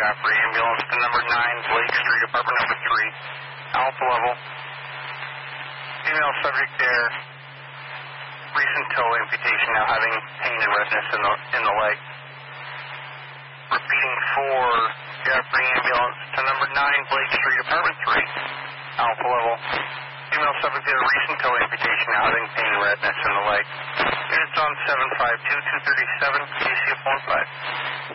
Joffrey ambulance to number 9 Blake Street, apartment number 3, alpha level. Female subject there, recent toe amputation, now having pain and redness in the leg. Repeating for Joffrey ambulance to number 9 Blake Street, apartment 3, alpha level. Female subject there, recent toe amputation, now having pain and redness in the leg. Units on 752-237, KCF 15.